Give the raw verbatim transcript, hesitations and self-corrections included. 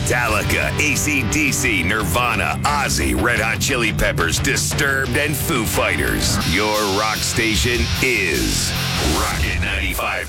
Metallica, A C D C, Nirvana, Ozzy, Red Hot Chili Peppers, Disturbed, and Foo Fighters. Your rock station is Rocket ninety-five